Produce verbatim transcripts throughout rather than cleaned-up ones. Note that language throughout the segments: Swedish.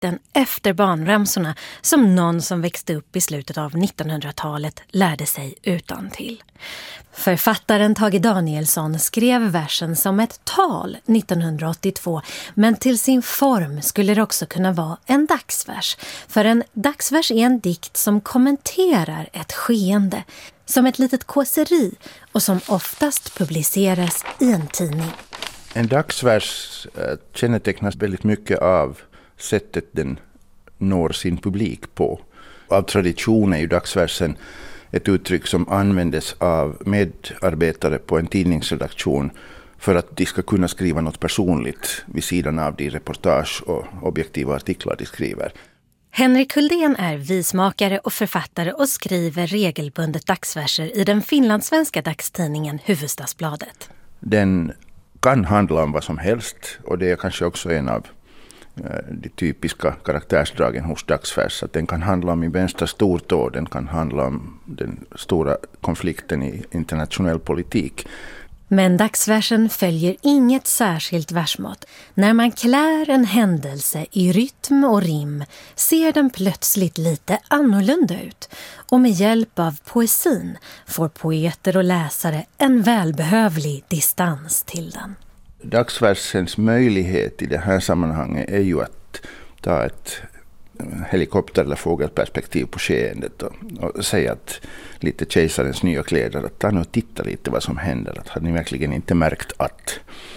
dikten efter barnramsorna som någon som växte upp i slutet av nittonhundratalet lärde sig utantill. Författaren Tage Danielsson skrev versen som ett tal nittonhundraåttiotvå, men till sin form skulle det också kunna vara en dagsvers. För en dagsvers är en dikt som kommenterar ett skeende, som ett litet kåseri och som oftast publiceras i en tidning. En dagsvers äh, kännetecknas väldigt mycket av sättet den når sin publik på. Av tradition är ju dagsversen ett uttryck som användes av medarbetare på en tidningsredaktion för att de ska kunna skriva något personligt vid sidan av de reportage och objektiva artiklar de skriver. Henrik Hultén är vismakare och författare och skriver regelbundet dagsverser i den finlandssvenska dagstidningen Hufvudstadsbladet. Den kan handla om vad som helst, och det är kanske också en av de typiska karaktärsdragen hos dagsvers, att den kan handla om i vänstra stortå, den kan handla om den stora konflikten i internationell politik. Men dagsversen följer inget särskilt versmått. När man klär en händelse i rytm och rim ser den plötsligt lite annorlunda ut. Och med hjälp av poesin får poeter och läsare en välbehövlig distans till den. Dagsversens möjlighet i det här sammanhanget är ju att ta ett helikopter- eller fågelperspektiv på skeendet och, och säga att lite kejsarens nya kläder, att ta nu och titta lite vad som händer. Att har ni verkligen inte märkt att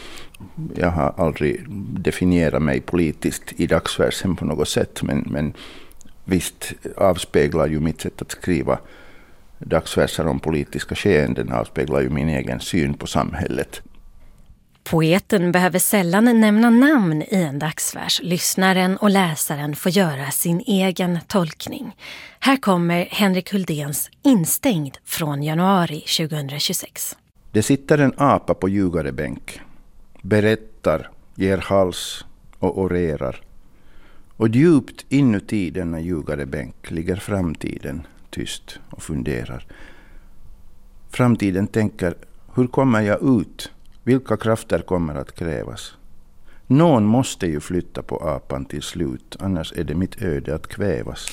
jag har aldrig definierat mig politiskt i dagsversen på något sätt, men, men visst avspeglar ju mitt sätt att skriva dagsverser om politiska skeenden, avspeglar ju min egen syn på samhället. Poeten behöver sällan nämna namn i en dagsvers. Lyssnaren och läsaren får göra sin egen tolkning. Här kommer Henrik Hulténs Instängd från januari tjugohundratjugosex. Det sitter en apa på ljugarebänk, berättar, ger hals och orerar. Och djupt inuti denna ljugarebänk ligger framtiden tyst och funderar. Framtiden tänker, hur kommer jag ut? Vilka krafter kommer att krävas? Någon måste ju flytta på apan till slut, annars är det mitt öde att kvävas.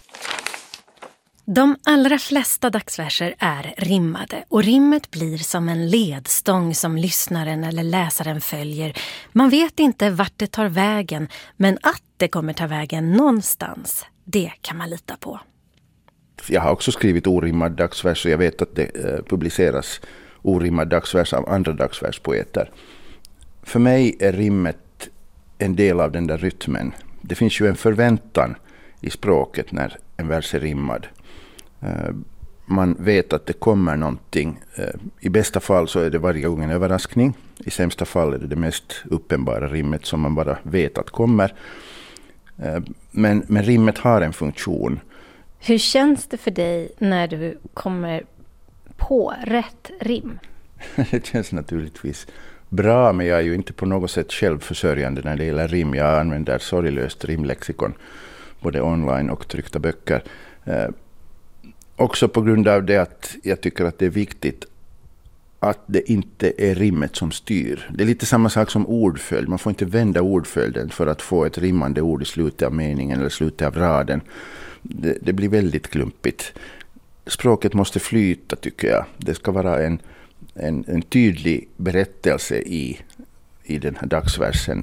De allra flesta dagsverser är rimmade och rimmet blir som en ledstång som lyssnaren eller läsaren följer. Man vet inte vart det tar vägen, men att det kommer ta vägen någonstans, det kan man lita på. Jag har också skrivit orimmad dagsvers och jag vet att det eh, publiceras orimmad dagsvers av andra dagsverspoeter. För mig är rimmet en del av den där rytmen. Det finns ju en förväntan i språket när en vers är rimmad. Man vet att det kommer någonting. I bästa fall så är det varje gång en överraskning. I sämsta fall är det det mest uppenbara rimmet som man bara vet att kommer. Men, men rimmet har en funktion. Hur känns det för dig när du kommer på rätt rim? Det känns naturligtvis bra, men jag är ju inte på något sätt självförsörjande när det gäller rim. Jag använder sorglöst rimlexikon, både online och tryckta böcker. Eh, också på grund av det att jag tycker att det är viktigt att det inte är rimmet som styr. Det är lite samma sak som ordföljd. Man får inte vända ordföljden för att få ett rimmande ord i slutet av meningen eller slutet av raden. Det, det blir väldigt klumpigt. Språket måste flyta, tycker jag. Det ska vara en, en, en tydlig berättelse i, i den här dagsversen.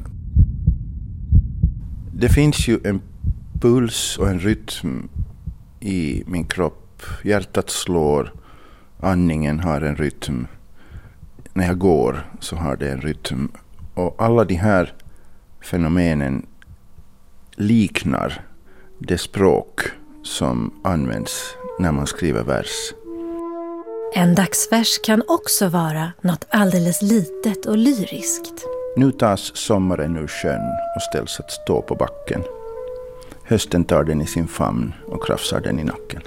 Det finns ju en puls och en rytm i min kropp. Hjärtat slår, andningen har en rytm. När jag går så har det en rytm. Och alla de här fenomenen liknar det språk som används när man skriver vers. En dagsvers kan också vara något alldeles litet och lyriskt. Nu tas sommaren ur sjön och ställs att stå på backen. Hösten tar den i sin famn och krafsar den i nacken.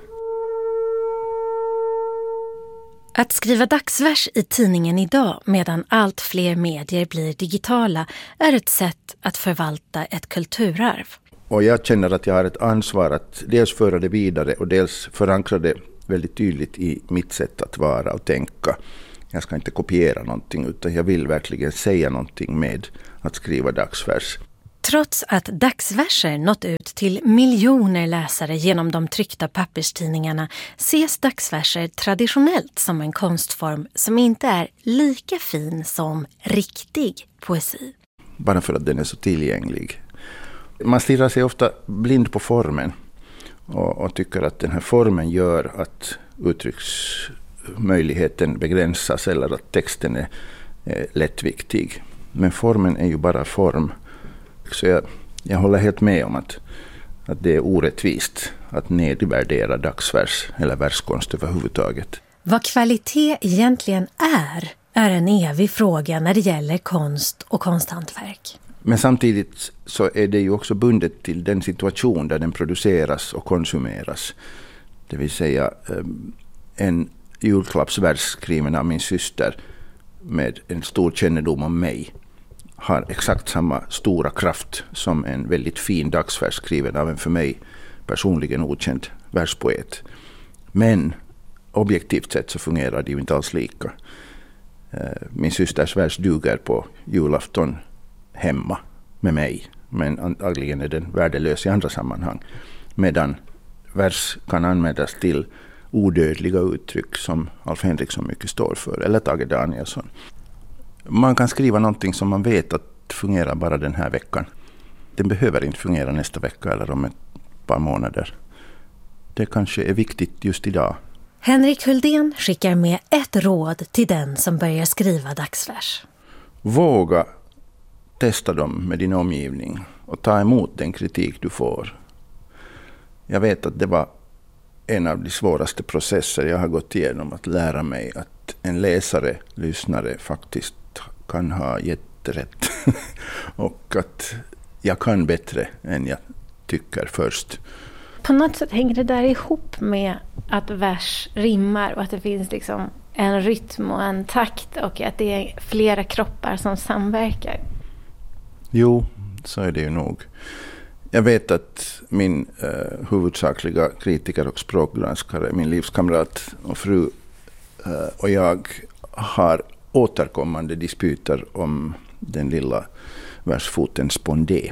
Att skriva dagsvers i tidningen idag medan allt fler medier blir digitala är ett sätt att förvalta ett kulturarv. Och jag känner att jag har ett ansvar att dels föra det vidare och dels förankra det väldigt tydligt i mitt sätt att vara och tänka. Jag ska inte kopiera någonting utan jag vill verkligen säga någonting med att skriva dagsvers. Trots att dagsverser nått ut till miljoner läsare genom de tryckta papperstidningarna ses dagsverser traditionellt som en konstform som inte är lika fin som riktig poesi. Bara för att den är så tillgänglig. Man stirrar sig ofta blind på formen och, och tycker att den här formen gör att uttrycksmöjligheten begränsas eller att texten är, är lättviktig. Men formen är ju bara form. Så jag, jag håller helt med om att, att det är orättvist att nedvärdera dagsvers eller verskonst överhuvudtaget. Vad kvalitet egentligen är, är en evig fråga när det gäller konst och konsthantverk. Men samtidigt så är det ju också bundet till den situation där den produceras och konsumeras. Det vill säga en julklappsvers skriven av min syster med en stor kännedom om mig har exakt samma stora kraft som en väldigt fin dagsvers skriven av en för mig personligen okänd verspoet. Men objektivt sett så fungerar det ju inte alls lika. Min systers vers duger på julafton hemma med mig, men antagligen är den värdelös i andra sammanhang. Medan vers kan användas till odödliga uttryck som Alf Henriksson mycket står för, eller Tage Danielsson. Man kan skriva någonting som man vet att fungerar bara den här veckan. Den behöver inte fungera nästa vecka eller om ett par månader. Det kanske är viktigt just idag. Henrik Huldén skickar med ett råd till den som börjar skriva dagsvers. Våga testa dem med din omgivning och ta emot den kritik du får. Jag vet att det var en av de svåraste processer jag har gått igenom, att lära mig att en läsare, lyssnare faktiskt kan ha jätterätt och att jag kan bättre än jag tycker först. På något sätt hänger det där ihop med att vers rimmar och att det finns liksom en rytm och en takt och att det är flera kroppar som samverkar. Jo, så är det ju nog. Jag vet att min eh, huvudsakliga kritiker och språkgranskare, min livskamrat och fru eh, och jag har återkommande disputer om den lilla versfoten spondé.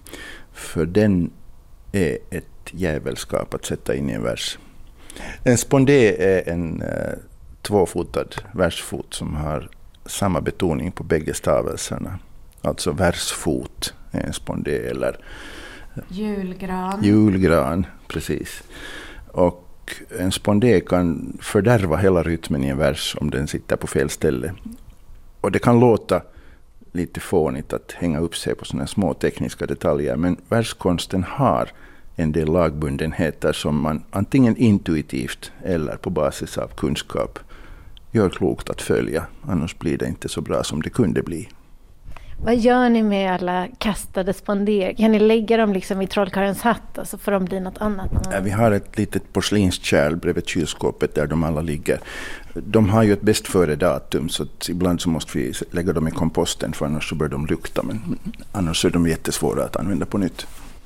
För den är ett jävelskap att sätta in i en vers. En spondé är en eh, tvåfotad versfot som har samma betoning på bägge stavelserna. Alltså versfot är en spondé eller julgran. Julgran, precis. Och en spondé kan fördärva hela rytmen i en vers om den sitter på fel ställe. Och det kan låta lite fånigt att hänga upp sig på sådana små tekniska detaljer, men verskonsten har en del lagbundenheter som man antingen intuitivt eller på basis av kunskap gör klokt att följa. Annars blir det inte så bra som det kunde bli. Vad gör ni med alla kastade spondéer? Kan ni lägga dem liksom i trollkarlens hatt och så får de bli något annat? Ja, vi har ett litet porslinskärl bredvid kylskåpet där de alla ligger. De har ju ett bäst före datum, så att ibland så måste vi lägga dem i komposten för annars så bör de lukta. Men annars är de jättesvåra att använda på nytt.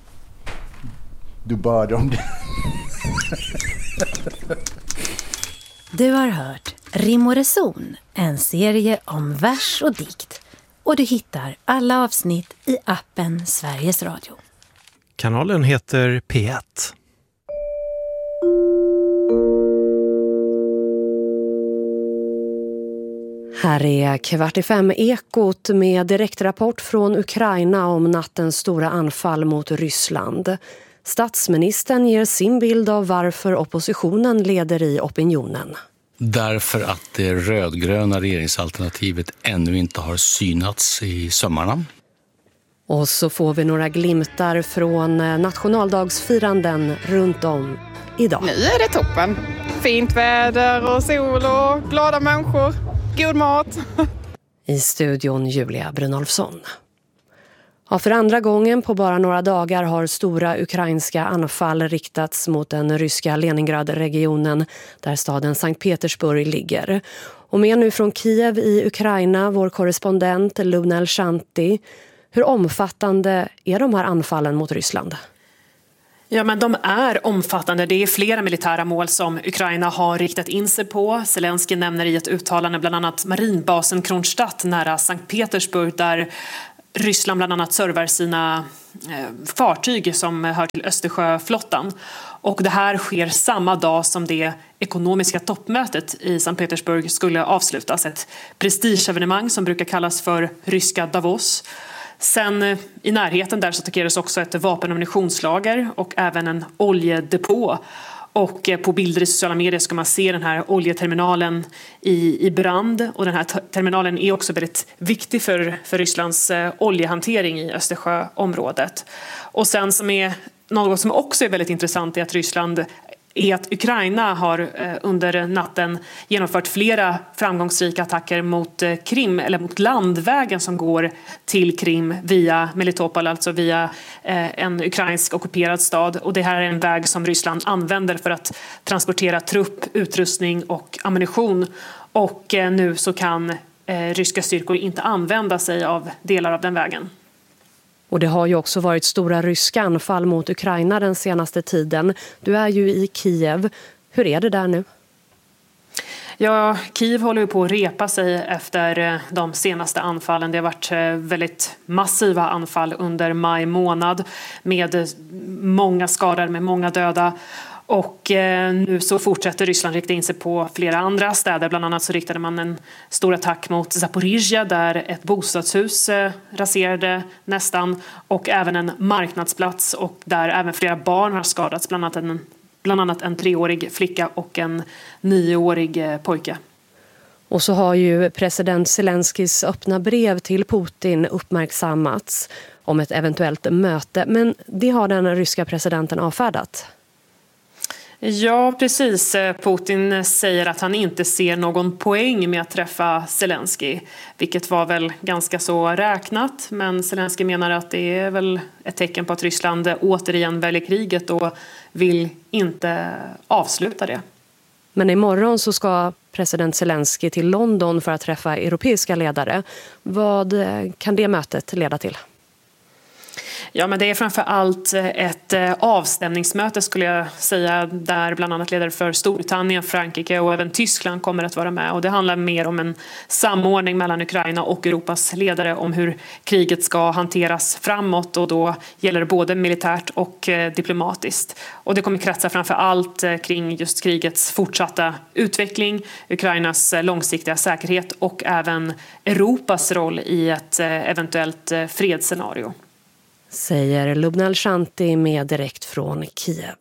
Du bad om det. Du har hört Rim och Reson, en serie om vers och dikt. Och du hittar alla avsnitt i appen Sveriges Radio. Kanalen heter P ett. Här är Kvart i fem Ekot med direktrapport från Ukraina om nattens stora anfall mot Ryssland. Statsministern ger sin bild av varför oppositionen leder i opinionen. Därför att det rödgröna regeringsalternativet ännu inte har synats i sömmarna. Och så får vi några glimtar från nationaldagsfiranden runt om idag. Nu är det toppen. Fint väder och sol och glada människor. God mat. I studion Julia Brynolfsson. Ja, för andra gången på bara några dagar har stora ukrainska anfall riktats mot den ryska Leningradregionen där staden Sankt Petersburg ligger. Och med nu från Kiev i Ukraina, vår korrespondent Luna Elshanti. Hur omfattande är de här anfallen mot Ryssland? Ja, men de är omfattande. Det är flera militära mål som Ukraina har riktat in sig på. Zelensky nämner i ett uttalande bland annat marinbasen Kronstadt nära Sankt Petersburg där Ryssland bland annat servar sina fartyg som hör till Östersjöflottan. Och det här sker samma dag som det ekonomiska toppmötet i Sankt Petersburg skulle avslutas. Ett prestigeevenemang som brukar kallas för ryska Davos. Sen i närheten där så attackerades också ett vapen- och ammunitionslager och även en oljedepå. Och på bilder i sociala medier ska man se den här oljeterminalen i, i brand. Och den här t- terminalen är också väldigt viktig för, för Rysslands eh, oljehantering i Östersjöområdet. Och sen som är något som också är väldigt intressant är att Ryssland är att Ukraina har eh, under natten genomfört flera framgångsrika attacker mot eh, Krim, eller mot landvägen som går till Krim via Melitopol, alltså via eh, en ukrainsk ockuperad stad. Och det här är en väg som Ryssland använder för att transportera trupp, utrustning och ammunition. Och eh, nu så kan eh, ryska styrkor inte använda sig av delar av den vägen. Och det har ju också varit stora ryska anfall mot Ukraina den senaste tiden. Du är ju i Kiev. Hur är det där nu? Ja, Kiev håller ju på att repa sig efter de senaste anfallen. Det har varit väldigt massiva anfall under maj månad med många skadade, med många döda. Och nu så fortsätter Ryssland rikta in sig på flera andra städer. Bland annat så riktade man en stor attack mot Zaporizjzja där ett bostadshus raserade nästan. Och även en marknadsplats och där även flera barn har skadats. Bland annat en, bland annat en treårig flicka och en nioårig pojke. Och så har ju president Zelenskis öppna brev till Putin uppmärksammats om ett eventuellt möte. Men det har den ryska presidenten avfärdat. Ja, precis. Putin säger att han inte ser någon poäng med att träffa Zelensky, vilket var väl ganska så räknat. Men Zelensky menar att det är väl ett tecken på att Ryssland återigen väljer kriget och vill inte avsluta det. Men imorgon så ska president Zelensky till London för att träffa europeiska ledare. Vad kan det mötet leda till? Ja, men det är framför allt ett avstämningsmöte skulle jag säga, där bland annat ledare för Storbritannien, Frankrike och även Tyskland kommer att vara med. Och det handlar mer om en samordning mellan Ukraina och Europas ledare om hur kriget ska hanteras framåt, och då gäller det både militärt och diplomatiskt. Och det kommer kretsa framför allt kring just krigets fortsatta utveckling, Ukrainas långsiktiga säkerhet och även Europas roll i ett eventuellt fredsscenario. Säger Lubna Al-Shanti med direkt från Kiev.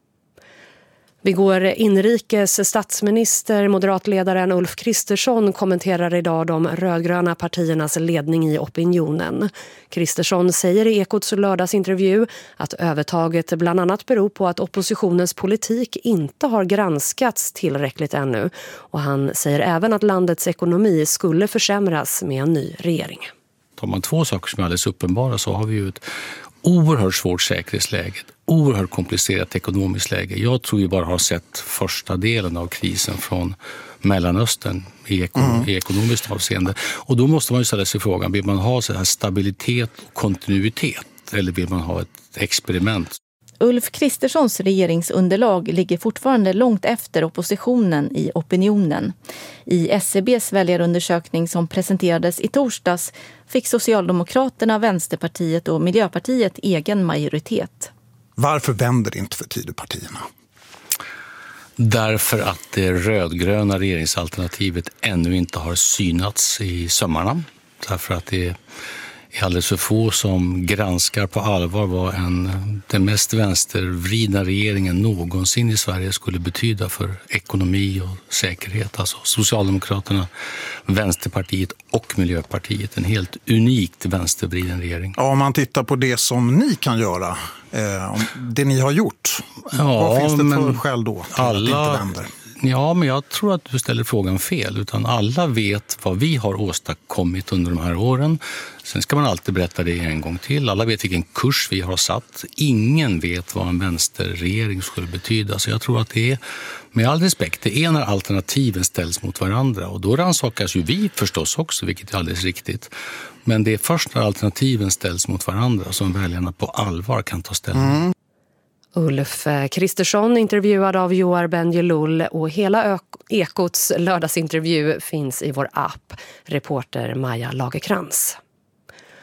Vi går inrikes. Statsminister, moderatledaren Ulf Kristersson kommenterar idag de rödgröna partiernas ledning i opinionen. Kristersson säger i Ekots lördagsintervju att övertaget bland annat beror på att oppositionens politik inte har granskats tillräckligt ännu. Och han säger även att landets ekonomi skulle försämras med en ny regering. Tar man två saker som är alldeles uppenbara så har vi ju ett oerhört svårt säkerhetsläge, ett oerhört komplicerat ekonomiskt läge. Jag tror vi bara har sett första delen av krisen från Mellanöstern i, ekon- mm. i ekonomiskt avseende. Och då måste man ju ställa sig frågan, vill man ha så här stabilitet och kontinuitet eller vill man ha ett experiment? Ulf Kristerssons regeringsunderlag ligger fortfarande långt efter oppositionen i opinionen. I S C B:s väljarundersökning som presenterades i torsdags fick Socialdemokraterna, Vänsterpartiet och Miljöpartiet egen majoritet. Varför vänder inte för Tidöpartierna? Därför att det rödgröna regeringsalternativet ännu inte har synats i sömmarna. Därför att det är alldeles för få som granskar på allvar vad en, den mest vänstervridna regeringen någonsin i Sverige skulle betyda för ekonomi och säkerhet. Alltså Socialdemokraterna, Vänsterpartiet och Miljöpartiet. En helt unikt vänstervriden regering. Ja, om man tittar på det som ni kan göra, eh, det ni har gjort. Ja, vad finns det för skäl då till alla, att det inte vänder? Ja, men jag tror att du ställer frågan fel. Utan alla vet vad vi har åstadkommit under de här åren. Sen ska man alltid berätta det en gång till. Alla vet vilken kurs vi har satt. Ingen vet vad en vänsterregering skulle betyda. Så jag tror att det är, med all respekt, det är när alternativen ställs mot varandra. Och då rannsakas ju vi förstås också, vilket är alldeles riktigt. Men det är först när alternativen ställs mot varandra som väljarna på allvar kan ta ställning. Mm. Ulf Kristersson intervjuad av Joar Benjelul, och hela Ekots lördagsintervju finns i vår app. Reporter Maja Lagerkrans.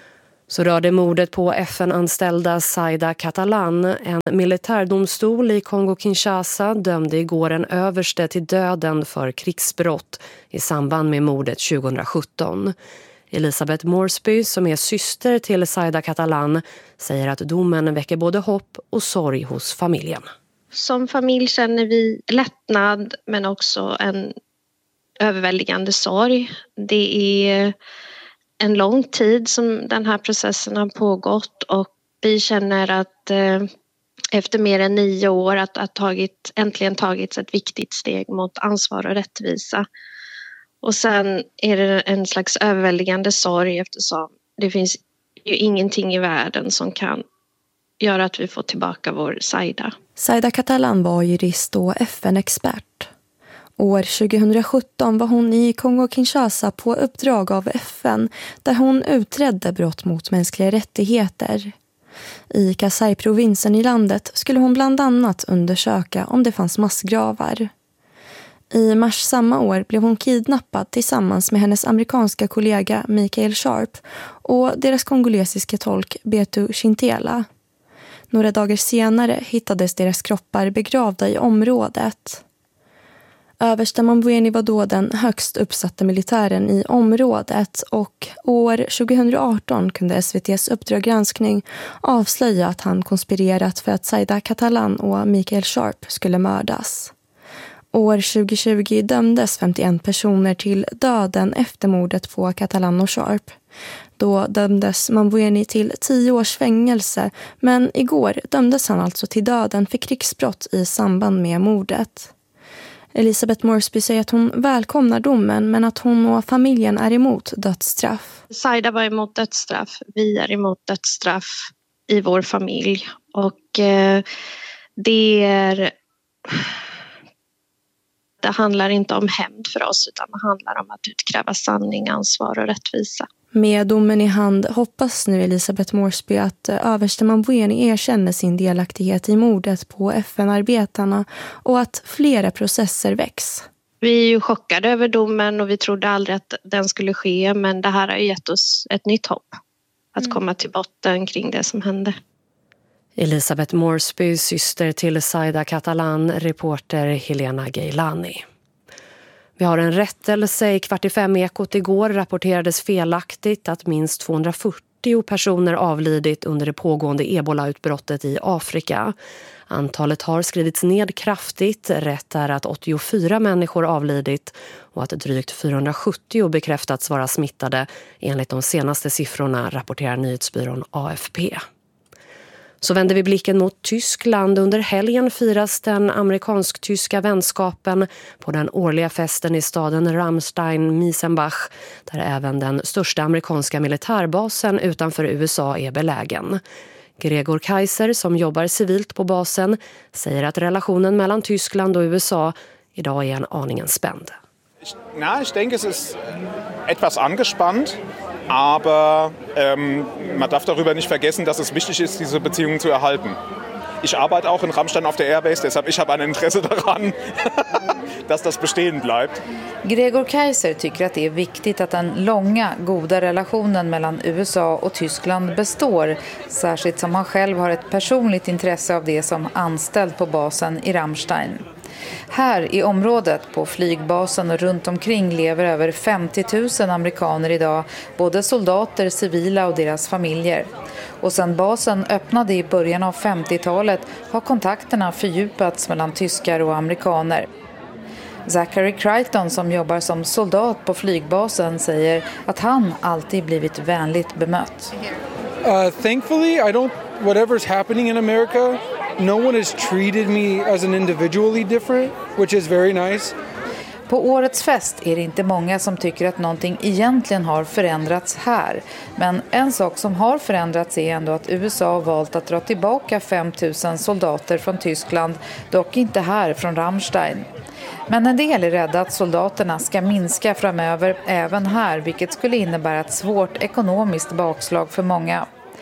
Så rörde mordet på F N-anställda Zaida Catalan. En militärdomstol i Kongo-Kinshasa dömde igår en överste till döden för krigsbrott i samband med mordet tjugohundrasjutton. Elisabeth Moresby, som är syster till Zaida Catalan, säger att domen väcker både hopp och sorg hos familjen. Som familj känner vi lättnad men också en överväldigande sorg. Det är en lång tid som den här processen har pågått och vi känner att eh, efter mer än nio år att ha tagit, äntligen tagits ett viktigt steg mot ansvar och rättvisa. Och sen är det en slags överväldigande sorg eftersom det finns ju ingenting i världen som kan göra att vi får tillbaka vår Zaida. Zaida Catalan var jurist och F N-expert. År tjugohundrasjutton var hon i Kongo-Kinshasa på uppdrag av F N där hon utredde brott mot mänskliga rättigheter. I Kasai-provinsen i landet skulle hon bland annat undersöka om det fanns massgravar. I mars samma år blev hon kidnappad tillsammans med hennes amerikanska kollega Michael Sharp och deras kongolesiska tolk Betu Chintela. Några dagar senare hittades deras kroppar begravda i området. Överste Mambweni var då den högst uppsatta militären i området och år tjugohundraarton kunde S V T:s Uppdrag granskning avslöja att han konspirerat för att Zaida Catalan och Michael Sharp skulle mördas. År tjugotjugo dömdes femtioen personer till döden efter mordet på Catalan och Sharp. Då dömdes Mambweni till tio års fängelse, men igår dömdes han alltså till döden för krigsbrott i samband med mordet. Elisabeth Moresby säger att hon välkomnar domen men att hon och familjen är emot dödsstraff. Zaida var emot dödsstraff, vi är emot dödsstraff i vår familj och eh, det är... Det handlar inte om hämnd för oss utan det handlar om att utkräva sanning, ansvar och rättvisa. Med domen i hand hoppas nu Elisabeth Moresby att överste Mambweni erkänner sin delaktighet i mordet på F N-arbetarna och att flera processer väcks. Vi är ju chockade över domen och vi trodde aldrig att den skulle ske men det här har gett oss ett nytt hopp att mm. komma till botten kring det som hände. Elisabeth Moresby, syster till Zaida Catalan, reporter Helena Geilani. Vi har en rättelse. I kvart i fem Ekot igår rapporterades felaktigt att minst tvåhundrafyrtio personer avlidit under det pågående ebola-utbrottet i Afrika. Antalet har skrivits ned kraftigt. Rätt är att åttiofyra människor avlidit och att drygt fyrahundrasjuttio bekräftats vara smittade enligt de senaste siffrorna, rapporterar nyhetsbyrån A F P. Så vänder vi blicken mot Tyskland. Under helgen firas den amerikansk-tyska vänskapen på den årliga festen i staden Ramstein-Miesenbach, där även den största amerikanska militärbasen utanför U S A är belägen. Gregor Kaiser, som jobbar civilt på basen, säger att relationen mellan Tyskland och U S A idag är en aningen spänd. Na, ich denke, es ist etwas angespannt. Aber ähm, man darf darüber nicht vergessen, dass es wichtig ist, diese Beziehungen zu erhalten. Ich arbeite auch in Ramstein auf der Airbase, deshalb ich habe ein Interesse daran, dass das bestehen bleibt. Gregor Kaiser tycker att det är viktigt att den långa, goda relationen mellan U S A och Tyskland består, särskilt som han själv har ett personligt intresse av det som anställd på basen i Ramstein. Här i området på flygbasen och runt omkring lever över femtio tusen amerikaner idag, både soldater, civila och deras familjer. Och sedan basen öppnade i början av femtiotalet har kontakterna fördjupats mellan tyskar och amerikaner. Zachary Crichton, som jobbar som soldat på flygbasen, säger att han alltid blivit vänligt bemött. Uh, thankfully, I don't, whatever's happening in America, no one has treated me as an individually different, which is very nice. På årets fest är det inte många som tycker att någonting egentligen har förändrats här. Men en sak som har förändrats är ändå att U S A har valt att dra tillbaka fem tusen soldater från Tyskland, dock inte här från Ramstein. Men en del är rädda att soldaterna ska minska framöver även här, vilket skulle innebära ett svårt ekonomiskt bakslag för många.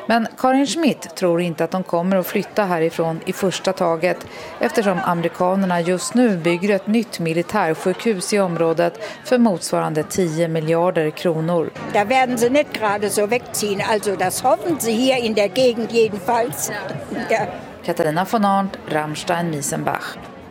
Men Karin Schmidt tror inte att de kommer att flytta härifrån i första taget eftersom amerikanerna just nu bygger ett nytt militärsjukhus i området för motsvarande tio miljarder kronor. Där werden sie nicht gerade så wegziehen, alltså das hoffen sie hier in der Gegend jedenfalls. Ja. Katarina von Arndt, Rammstein-Miesenbach.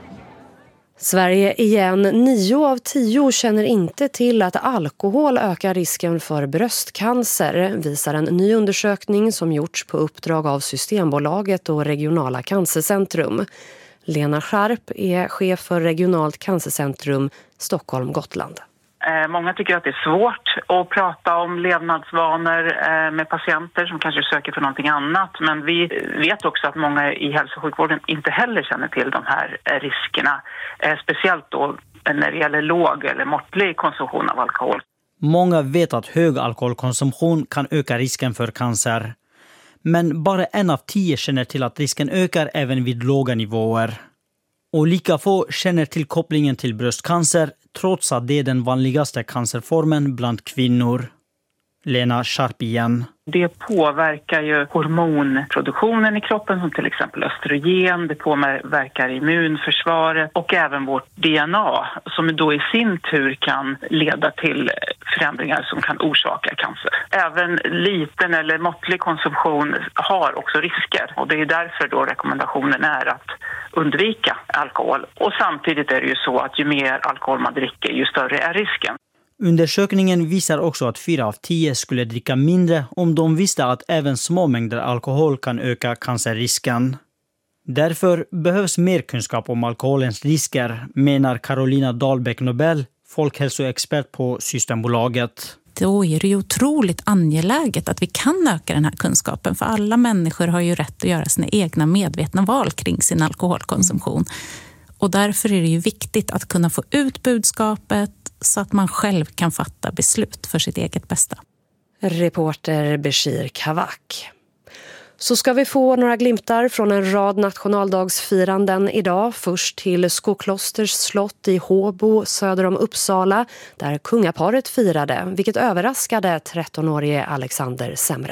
Sverige igen. Nio av tio känner inte till att alkohol ökar risken för bröstcancer, visar en ny undersökning som gjorts på uppdrag av Systembolaget och regionala cancercentrum. Lena Scharp är chef för regionalt cancercentrum Stockholm-Gotland. Många tycker att det är svårt att prata om levnadsvanor med patienter som kanske söker för någonting annat. Men vi vet också att många i hälso- och sjukvården inte heller känner till de här riskerna. Speciellt då när det gäller låg eller måttlig konsumtion av alkohol. Många vet att hög alkoholkonsumtion kan öka risken för cancer. Men bara en av tio känner till att risken ökar även vid låga nivåer. Och lika få känner till kopplingen till bröstcancer trots att det är den vanligaste cancerformen bland kvinnor. Lena Scharp igen. Det påverkar ju hormonproduktionen i kroppen som till exempel östrogen. Det påverkar immunförsvaret och även vårt D N A som då i sin tur kan leda till förändringar som kan orsaka cancer. Även liten eller måttlig konsumtion har också risker och det är därför då rekommendationen är att undvika alkohol. Och samtidigt är det ju så att ju mer alkohol man dricker ju större är risken. Undersökningen visar också att fyra av tio skulle dricka mindre om de visste att även små mängder alkohol kan öka cancerrisken. Därför behövs mer kunskap om alkoholens risker, menar Carolina Dahlbäck Nobel, folkhälsoexpert på Systembolaget. Då är det ju otroligt angeläget att vi kan öka den här kunskapen, för alla människor har ju rätt att göra sina egna medvetna val kring sin alkoholkonsumtion. Och därför är det ju viktigt att kunna få ut budskapet så att man själv kan fatta beslut för sitt eget bästa. Reporter Bashir Kavak. Så ska vi få några glimtar från en rad nationaldagsfiranden idag. Först till Skoklosters slott i Håbo söder om Uppsala där kungaparet firade, vilket överraskade trettonårige Alexander Semre.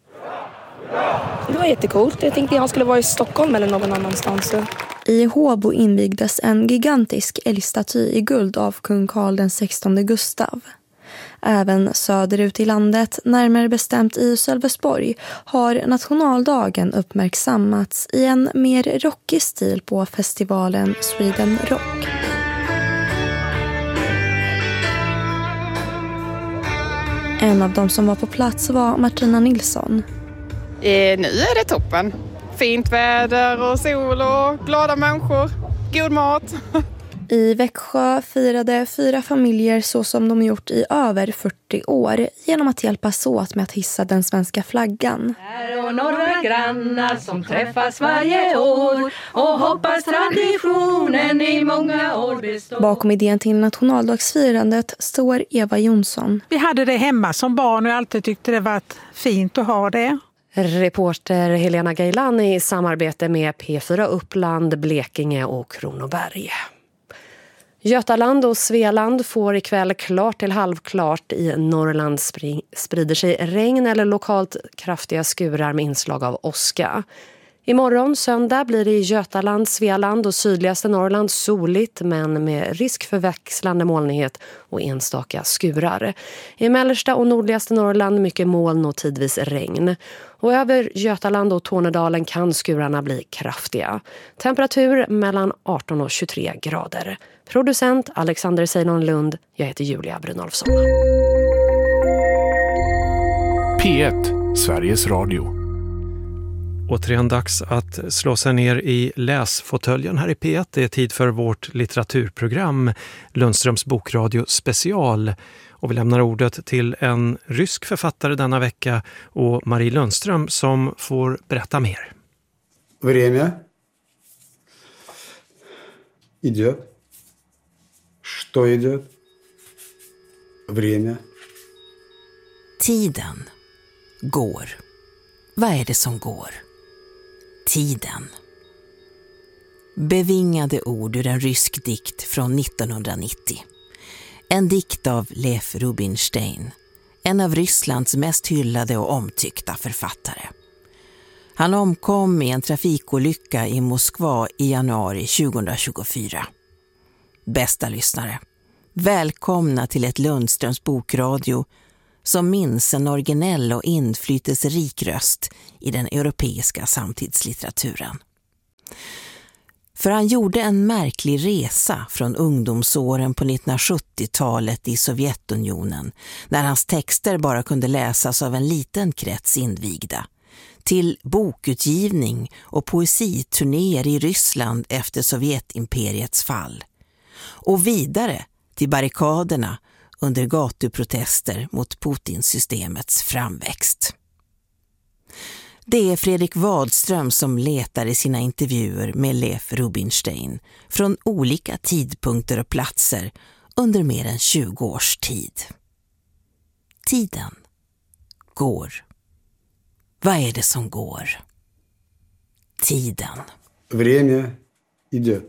Det var jättecoolt. Jag tänkte att han skulle vara i Stockholm eller någon annanstans. I Håbo invigdes en gigantisk älgstaty i guld av kung Karl den sextonde Gustav. Även söderut i landet, närmare bestämt i Sölvesborg, har nationaldagen uppmärksammats i en mer rockig stil på festivalen Sweden Rock. En av dem som var på plats var Martina Nilsson. Eh, nu är det toppen. Fint väder och sol och glada människor. God mat. I Växjö firade fyra familjer så som de gjort i över fyrtio år genom att hjälpas åt med att hissa den svenska flaggan. Här och några grannar som träffas varje år och hoppas traditionen i många år består. Bakom idén till nationaldagsfirandet står Eva Jonsson. Vi hade det hemma som barn och alltid tyckte det var fint att ha det. Reporter Helena Gailan i samarbete med P fyra Uppland, Blekinge och Kronoberg. Götaland och Svealand får ikväll klart till halvklart. I Norrland sprider sig regn eller lokalt kraftiga skurar med inslag av åska. Imorgon söndag blir det i Götaland, Svealand och sydligaste Norrland soligt men med risk för växlande molnighet och enstaka skurar. I mellersta och nordligaste Norrland mycket moln och tidvis regn. Och över Götaland och Tornedalen kan skurarna bli kraftiga. Temperatur mellan arton och tjugotre grader. Producent Alexander Seinon Lund. Jag heter Julia Brunolfsson. P ett, Sveriges Radio. Återigen dags att slå sig ner i läsfåtöljen här i P ett. Det är tid för vårt litteraturprogram Lundströms bokradio special. Och vi lämnar ordet till en rysk författare denna vecka och Marie Lundström som får berätta mer. Время идет. Что идет? Время. Tiden går. Vad är det som går? Tiden. Bevingade ord ur en rysk dikt från nittonhundranittio. En dikt av Lev Rubinstein, en av Rysslands mest hyllade och omtyckta författare. Han omkom i en trafikolycka i Moskva i januari tjugohundratjugofyra. Bästa lyssnare, välkomna till ett Lundströms bokradio som minns en originell och inflytelserik röst i den europeiska samtidslitteraturen. För han gjorde en märklig resa från ungdomsåren på nittonhundrasjuttiotalet i Sovjetunionen, när hans texter bara kunde läsas av en liten krets invigda, till bokutgivning och poesiturnéer i Ryssland efter Sovjetimperiets fall, och vidare till barrikaderna under gatuprotester mot Putinsystemets framväxt. Det är Fredrik Wadström som letar i sina intervjuer med Leif Rubinstein från olika tidpunkter och platser under mer än tjugo års tid. Tiden går. Vad är det som går? Tiden. Время идет.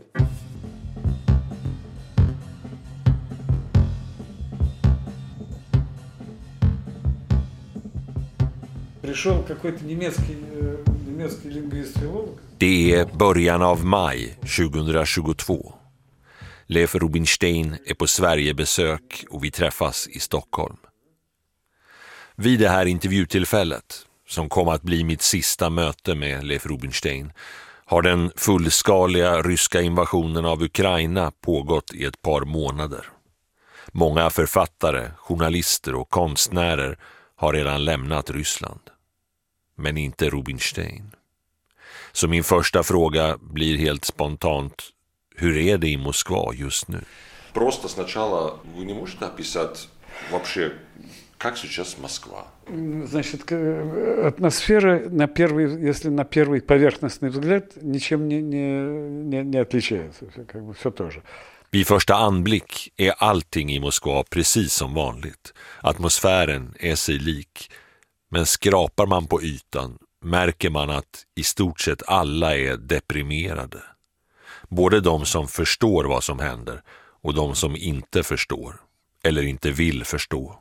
Пришел какой-то немецкий, немецкий лингвист-филолог. Det är början av maj tjugohundratjugotvå. Leif Rubinstein är på Sverigebesök och vi träffas i Stockholm. Vid det här intervjutillfället, som kom att bli mitt sista möte med Leif Rubinstein, har den fullskaliga ryska invasionen av Ukraina pågått i ett par månader. Många författare, journalister och konstnärer har redan lämnat Ryssland. Men inte Rubinstein. Så min första fråga blir helt spontant: hur är det i Moskva just nu? Просто сначала вы не можете описать вообще, как сейчас Москва? Значит, атмосфера, на первый, если на первый поверхностный взгляд, ничем не, не, не, не отличается. Как бы все то же. Vid första anblick är allting i Moskva precis som vanligt. Atmosfären är sig lik. Men skrapar man på ytan märker man att i stort sett alla är deprimerade. Både de som förstår vad som händer och de som inte förstår eller inte vill förstå.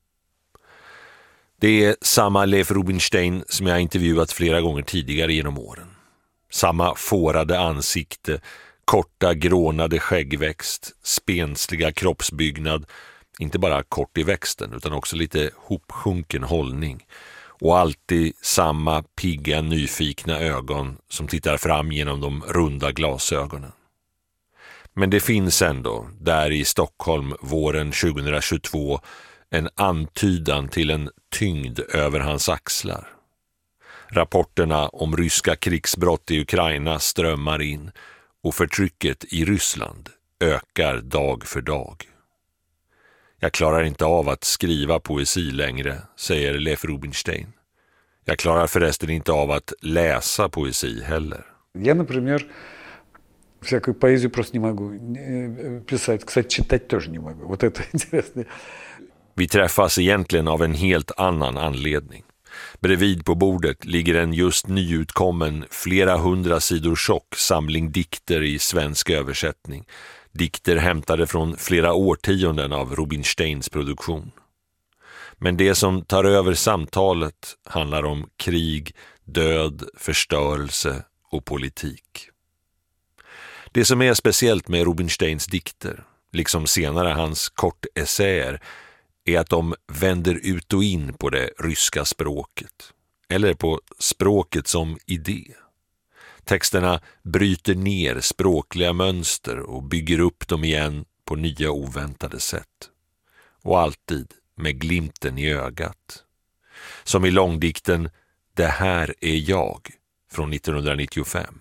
Det är samma Leif Rubinstein som jag intervjuat flera gånger tidigare genom åren. Samma fårade ansikte, korta grånade skäggväxt, spensliga kroppsbyggnad, inte bara kort i växten utan också lite hopsjunken hållning, och alltid samma pigga nyfikna ögon som tittar fram genom de runda glasögonen. Men det finns ändå, där i Stockholm våren tjugohundratjugotvå, en antydan till en tyngd över hans axlar. Rapporterna om ryska krigsbrott i Ukraina strömmar in och förtrycket i Ryssland ökar dag för dag. Jag klarar inte av att skriva poesi längre, säger Leif Rubinstein. Jag klarar förresten inte av att läsa poesi heller. Jag, например, всякую поэзию просто не могу писать. Кстати, читать тоже не могу. Вот это интересно. Vi träffas egentligen av en helt annan anledning. Bredvid på bordet ligger en just nyutkommen, flera hundra sidor tjock samling dikter i svensk översättning. Dikter hämtade från flera årtionden av Rubinsteins produktion. Men det som tar över samtalet handlar om krig, död, förstörelse och politik. Det som är speciellt med Rubinsteins dikter, liksom senare hans kortessäer, är att de vänder ut och in på det ryska språket, eller på språket som idé. Texterna bryter ner språkliga mönster och bygger upp dem igen på nya oväntade sätt. Och alltid med glimten i ögat. Som i långdikten Det här är jag från nittonhundranittiofem.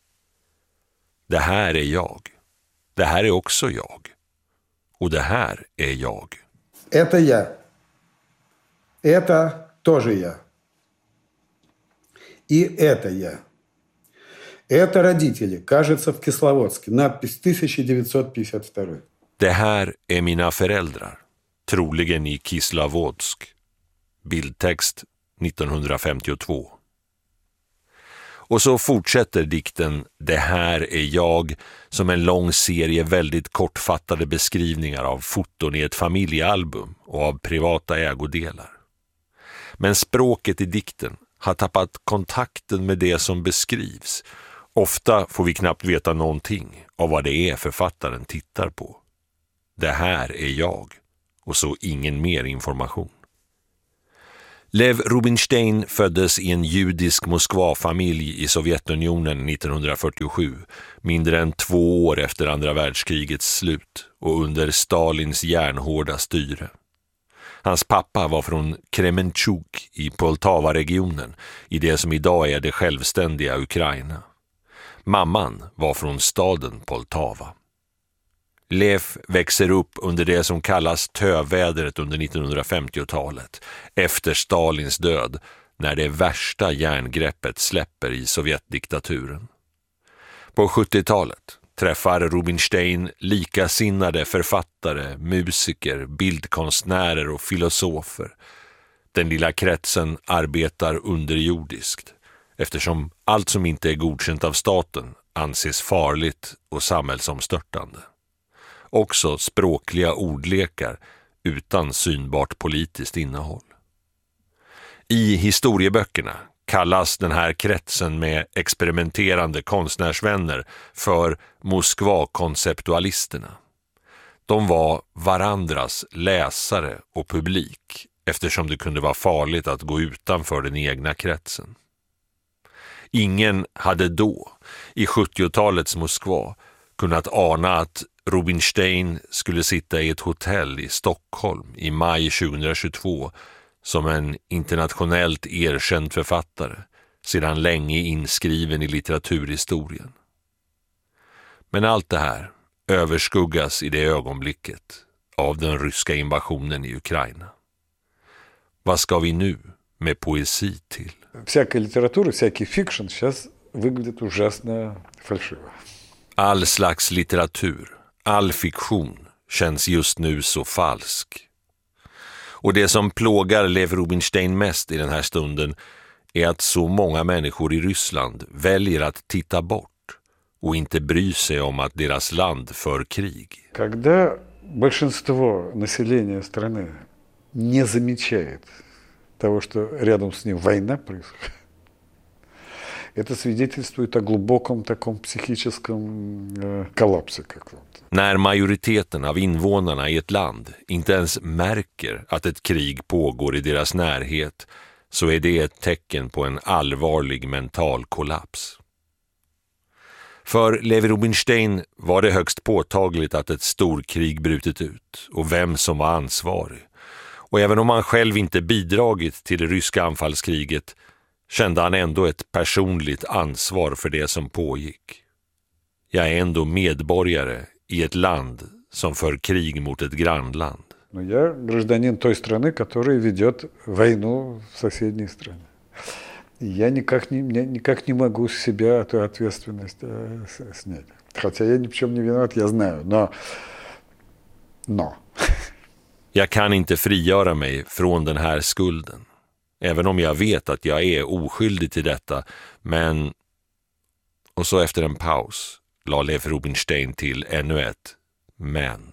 Det här är jag. Det här är också jag. Och det här är jag. Это я. Это тоже я. И это я. Это родители, кажется, в Кисловодске. Надпись тысяча девятьсот пятьдесят два. Det här är mina föräldrar. Troligen i Kislovodsk. Bildtext nittonhundrafemtiotvå. Och så fortsätter dikten Det här är jag som en lång serie väldigt kortfattade beskrivningar av foton i ett familjealbum och av privata ägodelar. Men språket i dikten har tappat kontakten med det som beskrivs. Ofta får vi knappt veta någonting av vad det är författaren tittar på. Det här är jag, och så ingen mer information. Lev Rubinstein föddes i en judisk Moskva-familj i Sovjetunionen nittonhundrafyrtiosju, mindre än två år efter andra världskrigets slut och under Stalins järnhårda styre. Hans pappa var från Kremenchuk i Poltava-regionen, i det som idag är det självständiga Ukraina. Mamman var från staden Poltava. Lev växer upp under det som kallas tövädret under nittonhundrafemtiotalet, efter Stalins död, när det värsta järngreppet släpper i Sovjetdiktaturen. På sjuttiotalet träffar Rubinstein likasinnade författare, musiker, bildkonstnärer och filosofer. Den lilla kretsen arbetar underjordiskt, eftersom allt som inte är godkänt av staten anses farligt och samhällsomstörtande. Också språkliga ordlekar utan synbart politiskt innehåll. I historieböckerna kallas den här kretsen med experimenterande konstnärsvänner för Moskva-konceptualisterna. De var varandras läsare och publik, eftersom det kunde vara farligt att gå utanför den egna kretsen. Ingen hade då, i sjuttiotalets Moskva, kunnat ana att Rubinstein skulle sitta i ett hotell i Stockholm i maj tjugohundratjugotvå som en internationellt erkänd författare, sedan länge inskriven i litteraturhistorien. Men allt det här överskuggas i det ögonblicket av den ryska invasionen i Ukraina. Vad ska vi nu med poesi till? Всякая литература, всякий фикшн сейчас выглядит ужасно фальшиво. All slags litteratur, all fiktion känns just nu så falsk. Och det som plågar Lev Rubinstein mest i den här stunden är att så många människor i Ryssland väljer att titta bort och inte bry sig om att deras land för krig. Когда большинство населения страны не замечает того, что рядом с ним война происходит, это свидетельствует о глубоком таком психическом э, коллапсе каком-то. När majoriteten av invånarna i ett land inte ens märker att ett krig pågår i deras närhet, så är det ett tecken på en allvarlig mental kollaps. För Lev Rubinstein var det högst påtagligt att ett storkrig brutit ut och vem som var ansvarig. Och även om han själv inte bidragit till det ryska anfallskriget kände han ändå ett personligt ansvar för det som pågick. Jag är ändå medborgare i ett land som för krig mot ett grannland. Но я гражданин той страны, которая ведет войну в соседней стране. Я никак не, никак не могу с себя эту ответственность снять. Хотя я ни в чем не виноват, я знаю, но... но. Jag kan inte frigöra mig från den här skulden. Även om jag vet att jag är oskyldig till detta, men... Och så efter en paus la Lev Rubinstein till ännu ett men.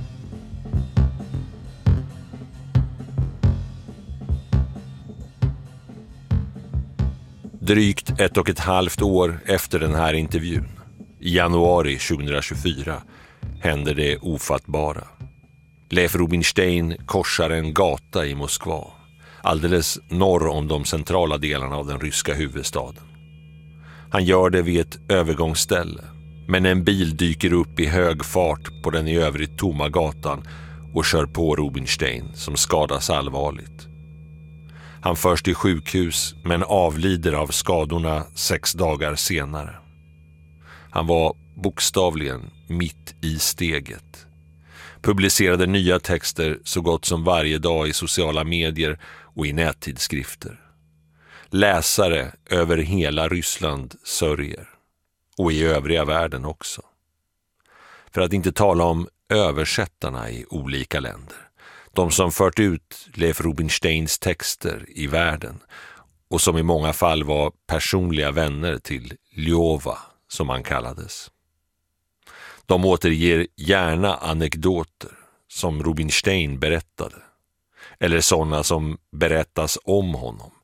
Drygt ett och ett halvt år efter den här intervjun, i januari tjugohundratjugofyra, händer det ofattbara. Lev Rubinstein korsar en gata i Moskva, alldeles norr om de centrala delarna av den ryska huvudstaden. Han gör det vid ett övergångsställe, men en bil dyker upp i hög fart på den i övrigt tomma gatan och kör på Rubinstein, som skadas allvarligt. Han förs till sjukhus men avlider av skadorna sex dagar senare. Han var bokstavligen mitt i steget. Publicerade nya texter så gott som varje dag i sociala medier och i nättidskrifter. Läsare över hela Ryssland sörjer, och i övriga världen också. För att inte tala om översättarna i olika länder. De som fört ut Lev Rubinsteins texter i världen och som i många fall var personliga vänner till Ljova, som han kallades. De återger gärna anekdoter som Rubinstein berättade, eller sådana som berättas om honom,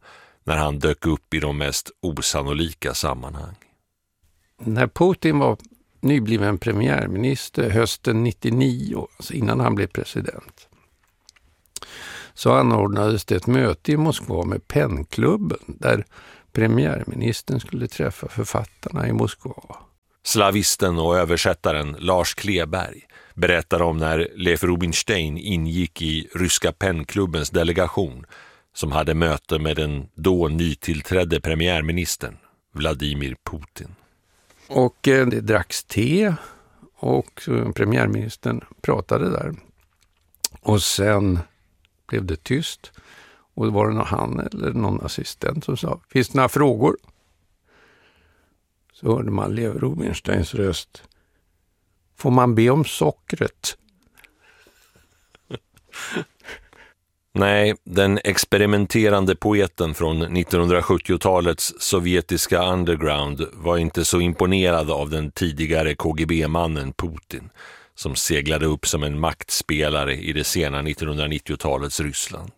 när han dök upp i de mest osannolika sammanhang. När Putin var nybliven premiärminister hösten nittionio, alltså innan han blev president, så anordnades det ett möte i Moskva med Pennklubben där premiärministern skulle träffa författarna i Moskva. Slavisten och översättaren Lars Kleberg berättar om när Lev Rubinstein ingick i ryska Pennklubbens delegation som hade möte med den då nytillträdde premiärministern Vladimir Putin. Och eh, det dracks te och eh, premiärministern pratade där. Och sen blev det tyst. Och det var det någon han eller någon assistent som sa: finns det några frågor? Så hörde man Lev Rubinsteins röst: får man be om sockret? Nej, den experimenterande poeten från nittonhundrasjuttiotalets sovjetiska underground var inte så imponerad av den tidigare K G B-mannen Putin, som seglade upp som en maktspelare i det sena nittonhundranittiotalets Ryssland.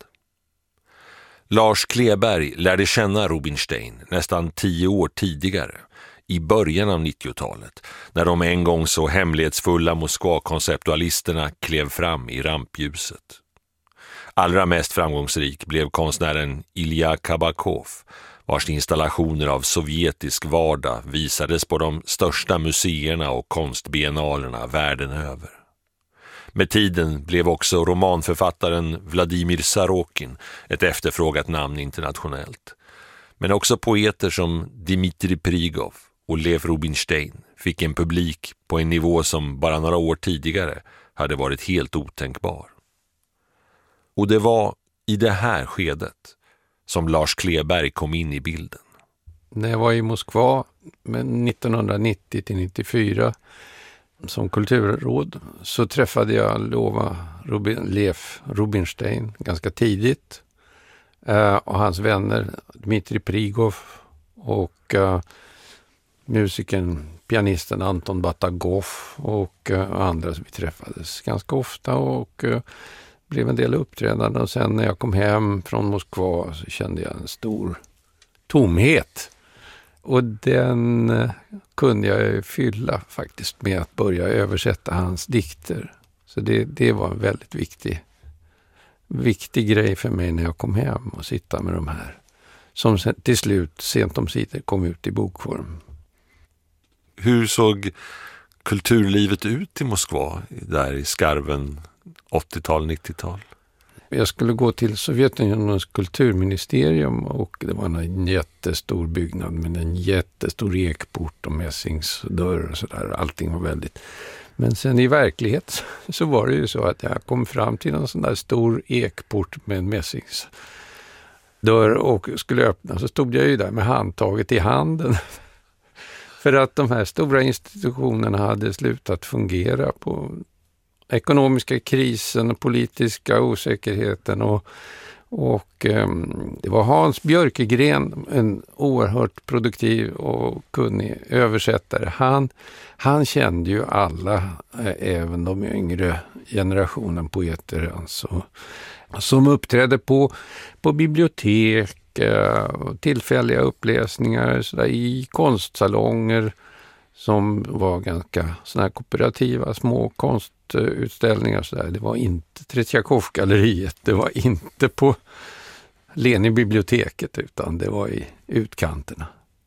Lars Kleberg lärde känna Rubinstein nästan tio år tidigare, i början av nittiotalet, när de en gång så hemlighetsfulla Moskva-konceptualisterna klev fram i rampljuset. Allra mest framgångsrik blev konstnären Ilja Kabakov, vars installationer av sovjetisk vardag visades på de största museerna och konstbienalerna världen över. Med tiden blev också romanförfattaren Vladimir Sorokin ett efterfrågat namn internationellt. Men också poeter som Dmitri Prigov och Lev Rubinstein fick en publik på en nivå som bara några år tidigare hade varit helt otänkbar. Och det var i det här skedet som Lars Kleberg kom in i bilden. När jag var i Moskva nittonhundranittio till nittiofyra som kulturråd så träffade jag Lova Rubin, Lev Rubinstein ganska tidigt. Uh, och hans vänner Dmitri Prigov och uh, musikern, pianisten Anton Batagov och uh, andra som vi träffades ganska ofta och uh, blev en del uppträdande. Och sen när jag kom hem från Moskva så kände jag en stor tomhet. Och den uh, kunde jag fylla faktiskt med att börja översätta hans dikter. Så det, det var en väldigt viktig viktig grej för mig när jag kom hem och sitta med de här. Som till slut sent om sidor kom ut i bokform. Hur såg kulturlivet ut i Moskva där i skarven åttiotal nittiotal? Jag skulle gå till Sovjetunionens kulturministerium och det var en jättestor byggnad med en jättestor ekport och mässingsdörr och sådär. Allting var väldigt... Men sen i verklighet så var det ju så att jag kom fram till en sån där stor ekport med en mässingsdörr och skulle öppna. Så stod jag ju där med handtaget i handen. För att de här stora institutionerna hade slutat fungera på ekonomiska krisen och politiska osäkerheten. Och, och um, det var Hans Björkegren, en oerhört produktiv och kunnig översättare. Han, han kände ju alla, även de yngre generationen poeter, alltså, som uppträdde på, på bibliotek, tillfälliga uppläsningar så där, i konstsalonger som var ganska såna här kooperativa små konstutställningar. Så där. Det var inte Tretjakovgalleriet, det var inte på Lenin-biblioteket utan det var i utkanterna.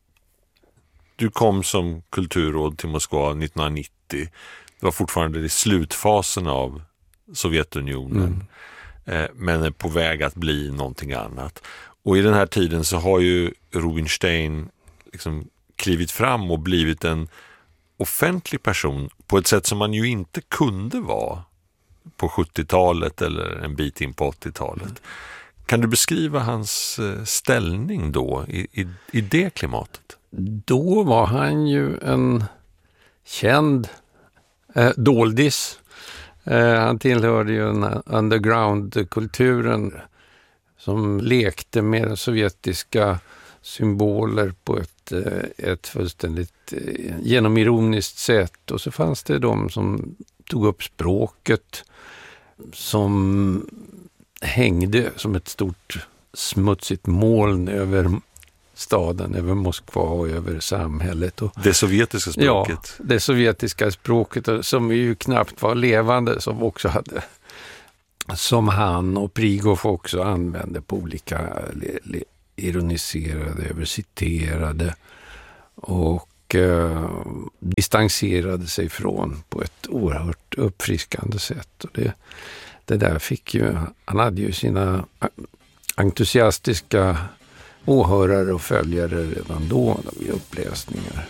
Du kom som kulturråd till Moskva nittonhundranittio. Det var fortfarande i slutfasen av Sovjetunionen, mm. men är på väg att bli någonting annat. Och i den här tiden så har ju Rubinstein liksom klivit fram och blivit en offentlig person på ett sätt som man ju inte kunde vara på sjuttiotalet eller en bit in på åttiotalet. Mm. Kan du beskriva hans ställning då i, i, i det klimatet? Då var han ju en känd eh, doldis. Eh, han tillhörde ju en underground-kulturen som lekte med den sovjetiska symboler på ett, ett fullständigt genomironiskt sätt. Och så fanns det de som tog upp språket, som hängde som ett stort smutsigt moln över staden, över Moskva och över samhället. Och, det sovjetiska språket. Ja, det sovjetiska språket som ju knappt var levande, som också hade, som han och Prigov också använde på olika le, le, ironiserade, överciterade och eh, distanserade sig från på ett oerhört uppfriskande sätt. Och det, det där fick ju, han hade ju sina entusiastiska åhörare och följare redan då vid uppläsningar.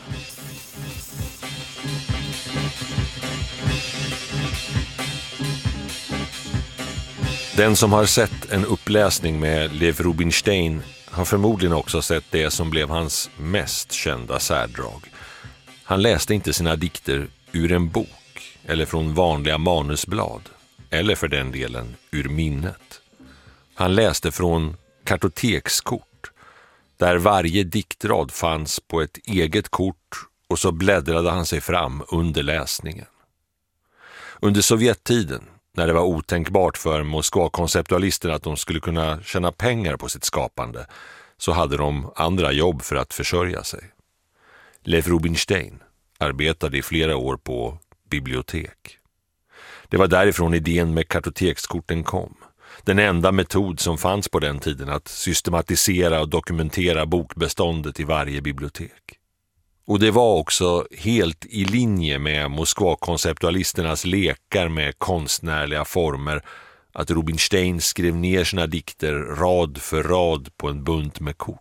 Den som har sett en uppläsning med Lev Rubinstein har förmodligen också sett det som blev hans mest kända särdrag. Han läste inte sina dikter ur en bok eller från vanliga manusblad, eller för den delen ur minnet. Han läste från kartotekskort, där varje diktrad fanns på ett eget kort, och så bläddrade han sig fram under läsningen. Under Sovjettiden, när det var otänkbart för Moskva-konceptualisterna att de skulle kunna tjäna pengar på sitt skapande, så hade de andra jobb för att försörja sig. Lev Rubinstein arbetade i flera år på bibliotek. Det var därifrån idén med kartotekskorten kom. Den enda metod som fanns på den tiden att systematisera och dokumentera bokbeståndet i varje bibliotek. Och det var också helt i linje med Moskva-konceptualisternas lekar med konstnärliga former att Rubinstein skrev ner sina dikter rad för rad på en bunt med kort.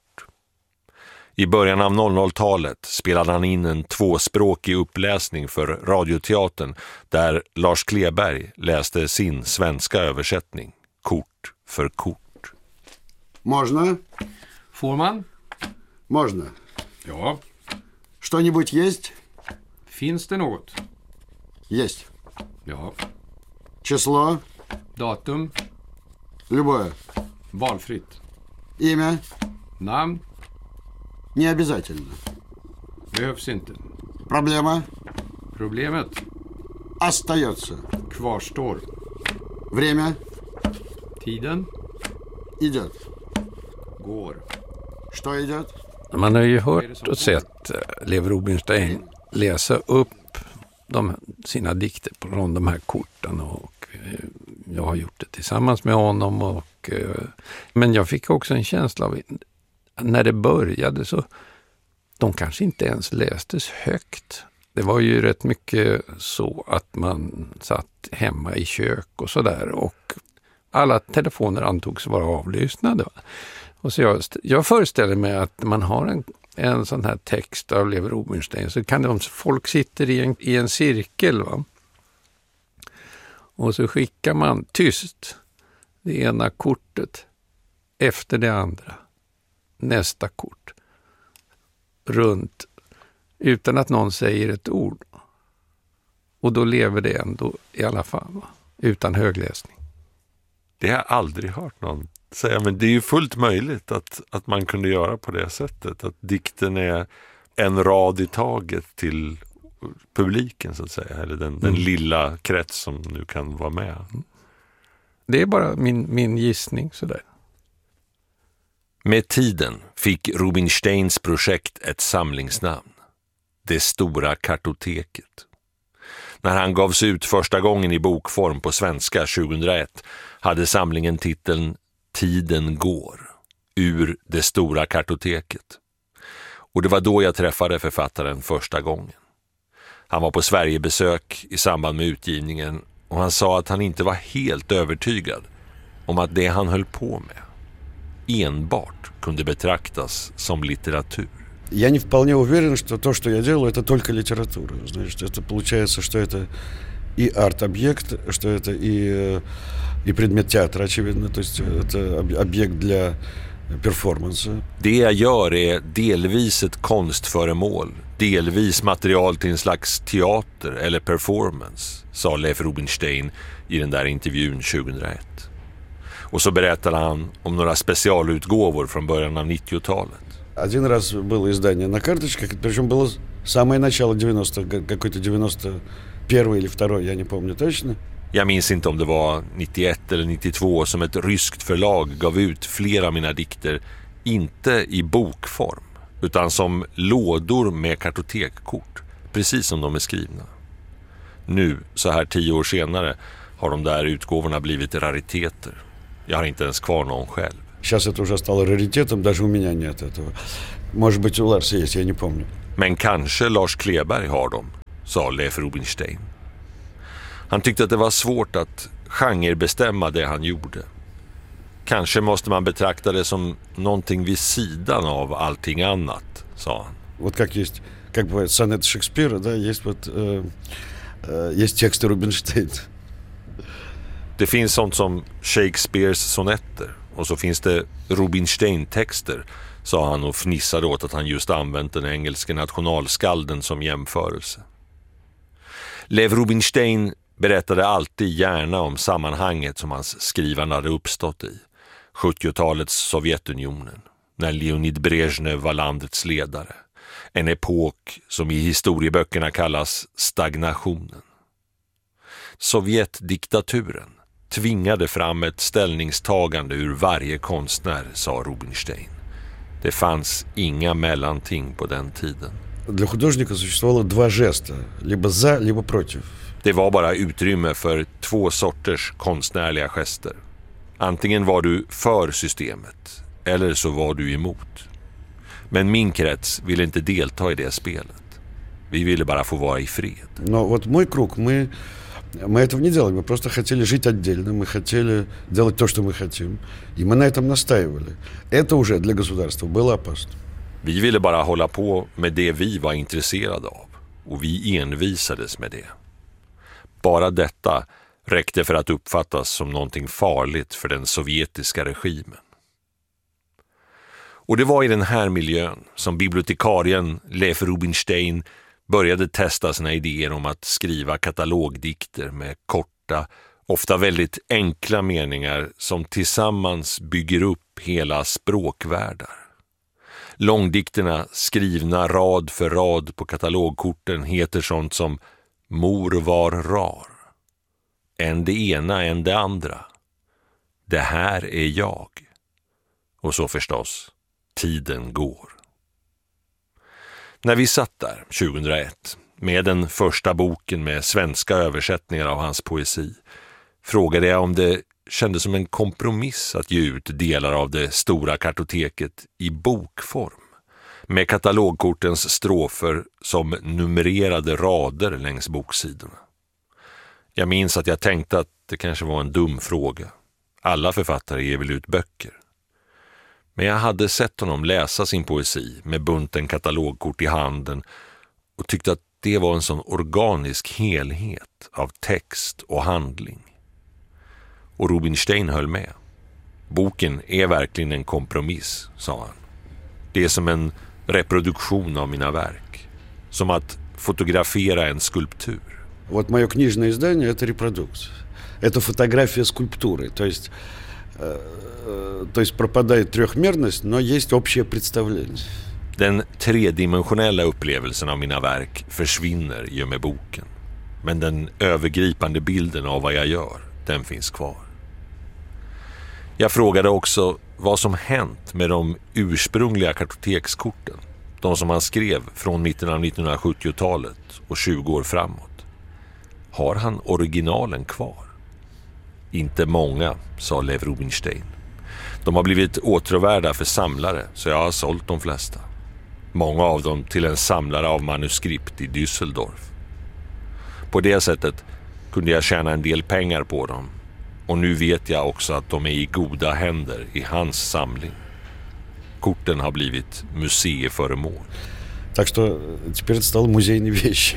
I början av noll noll-talet spelade han in en tvåspråkig uppläsning för radioteatern där Lars Kleberg läste sin svenska översättning, kort för kort. Можно? Får man? Можно. Ja. Что-нибудь есть? Finns det något? Есть. Ja. Число? Datum? Любое. Valfritt. Имя? Namn? Не обязательно. Behövs inte. Проблема? Problemet? Остается. Kvarstår. Время? Tiden? Идет. Går. Что идет? Man har ju hört och sett Lev Rubinstein läsa upp de, sina dikter från de här korten, och jag har gjort det tillsammans med honom. Och, men jag fick också en känsla av när det började så de kanske inte ens lästes högt. Det var ju rätt mycket så att man satt hemma i kök och sådär, och alla telefoner antogs vara avlyssnade. Och så jag, jag föreställer mig att man har en, en sån här text av Lev Rubinstein, så kan de, folk sitter i en, i en cirkel, va? Och så skickar man tyst det ena kortet efter det andra, nästa kort, runt, utan att någon säger ett ord. Och då lever det ändå i alla fall, va? Utan högläsning. Det har jag aldrig hört någon säga, men det är ju fullt möjligt att, att man kunde göra på det sättet. Att dikten är en rad i taget till publiken, så att säga. Eller den, mm. den lilla krets som nu kan vara med. Det är bara min, min gissning sådär. Med tiden fick Rubinsteins projekt ett samlingsnamn. Det stora kartoteket. När han gavs ut första gången i bokform på svenska tjugohundraett hade samlingen titeln Tiden går, ur det stora kartoteket. Och det var då jag träffade författaren första gången. Han var på Sverigebesök i samband med utgivningen, och han sa att han inte var helt övertygad om att det han höll på med enbart kunde betraktas som litteratur. Я не вполне уверен, что то, что я делаю, это только литература. Значит, это получается, что это и арт-объект, что это и, и предмет театра, очевидно. То есть это объект для перформанса. Det jag gör är delvis ett konstföremål, delvis material till en slags teater eller performance, sa Lev Rubinstein i den där intervjun tjugohundraett. Och så berättade han om några specialutgåvor från början av nittiotalet. Один раз было издание на карточках, причем было самое начало девяностых, какой-то девяносто первый или второй, я не помню точно. Jag minns inte om det var nittioett eller nittiotvå som ett ryskt förlag gav ut flera av mina dikter, inte i bokform, utan som lådor med kartotekkort, precis som de är skrivna. Nu, så här tio år senare, har de där utgåvorna blivit rariteter. Jag har inte ens kvar någon själv. Сейчас это уже стало раритетом, даже у меня нет этого. Может быть, у Ларса есть, я не помню. Men kanske Lars Kleberg har dem, sa Leif Rubinstein. Han tyckte att det var svårt att genrebestämma det han gjorde. Kanske måste man betrakta det som någonting vid sidan av allting annat, sa han. Вот как есть, как бывает, сонет Шекспира, да, есть вот э, э, есть тексты Рубинштейна. Det finns sånt som Shakespeares sonetter och så finns det Rubinstein-texter, sa han och fnissade åt att han just använt den engelska nationalskalden som jämförelse. Lev Rubinstein berättade alltid gärna om sammanhanget som hans skrivande hade uppstått i. sjuttiotalets Sovjetunionen, när Leonid Brezhnev var landets ledare. En epok som i historieböckerna kallas stagnationen. Sovjetdiktaturen tvingade fram ett ställningstagande ur varje konstnär, sa Rubinstein. Det fanns inga mellanting på den tiden. Для художника существовало два жеста, либо за, либо против. Det var bara utrymme för två sorters konstnärliga gester. Antingen var du för systemet, eller så var du emot. Men min krets ville inte delta i det spelet. Vi ville bara få vara i fred. Но вот мой круг, мы, мы этого не делали. Мы просто хотели жить отдельно, мы хотели делать то, что мы хотим. И мы на этом настаивали. Это уже для государства было опасно. Vi ville bara hålla på med det vi var intresserade av. Och vi envisades med det. Bara detta räckte för att uppfattas som någonting farligt för den sovjetiska regimen. Och det var i den här miljön som bibliotekarien Leif Rubinstein började testa sina idéer om att skriva katalogdikter med korta, ofta väldigt enkla meningar som tillsammans bygger upp hela språkvärldar. Långdikterna, skrivna rad för rad på katalogkorten, heter sånt som Mor var rar. En det ena, en det andra. Det här är jag. Och så förstås, tiden går. När vi satt där tjugohundraett med den första boken med svenska översättningar av hans poesi, frågade jag om det kändes som en kompromiss att ge ut delar av det stora kartoteket i bokform, med katalogkortens strofer som numrerade rader längs boksidorna. Jag minns att jag tänkte att det kanske var en dum fråga. Alla författare ger väl ut böcker. Men jag hade sett honom läsa sin poesi med bunten katalogkort i handen och tyckte att det var en sån organisk helhet av text och handling. Och Rubinstein höll med. Boken är verkligen en kompromiss, sa han. Det är som en reproduktion av mina verk. Som att fotografera en skulptur. Вот мое книжное издание – это репродукция. Это фотография скульптуры. То есть, э, э, то есть пропадает трехмерность, но есть общее представление. Den tredimensionella upplevelsen av mina verk försvinner i och med boken. Men den övergripande bilden av vad jag gör, den finns kvar. Jag frågade också vad som hänt med de ursprungliga kartotekskorten. De som han skrev från mitten av nittonhundrasjuttiotalet och tjugo år framåt. Har han originalen kvar? Inte många, sa Lev Rubinstein. De har blivit åtråvärda för samlare, så jag har sålt de flesta. Många av dem till en samlare av manuskript i Düsseldorf. På det sättet kunde jag tjäna en del pengar på dem. Och nu vet jag också att de är i goda händer i hans samling. Korten har blivit museiföremål. Так что теперь это стало музейной вещью.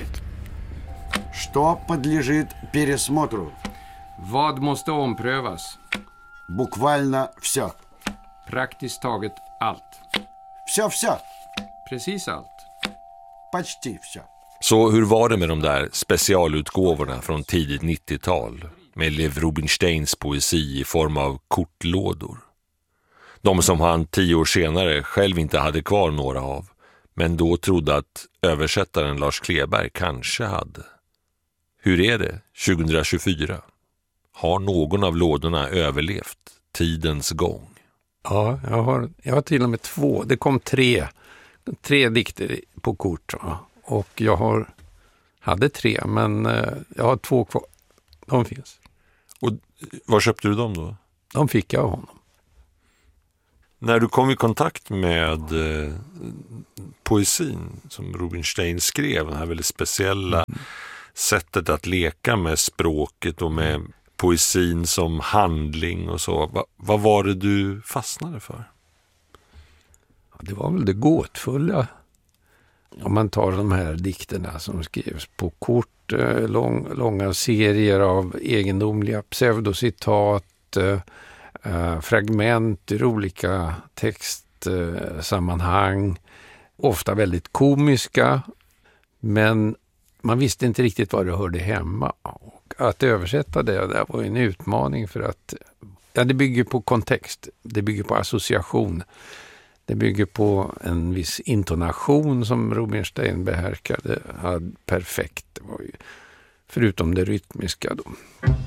Что подлежит пересмотру? Vad måste omprövas? Буквально все. Praktiskt taget allt. Все-все. Precis allt. Почти все. Så hur var det med de där specialutgåvorna från tidigt nittiotal med Lev Rubinsteins poesi i form av kortlådor? De som han tio år senare själv inte hade kvar några av, men då trodde att översättaren Lars Kleberg kanske hade. Hur är det tjugohundratjugofyra? Har någon av lådorna överlevt tidens gång? Ja, jag har, jag har till och med två. Det kom tre, tre dikter på kort. Va? Och jag har, hade tre, men eh, jag har två kvar. De finns. Och var köpte du dem då? De fick jag av honom. När du kom i kontakt med eh, poesin som Rubinstein skrev, det här väldigt speciella mm. sättet att leka med språket och med poesin som handling och så. Va, vad var det du fastnade för? Ja, det var väl det gåtfulla. Om man tar de här dikterna som skrevs på kort, eh, lång, långa serier av egendomliga pseudocitat, eh, Uh, fragment ur olika textsammanhang, uh, ofta väldigt komiska, men man visste inte riktigt var det hörde hemma. Och att översätta det där var en utmaning, för att ja, det bygger på kontext, det bygger på association, det bygger på en viss intonation som Rubinstein behärskade ja, perfekt. Det var ju, förutom det rytmiska då.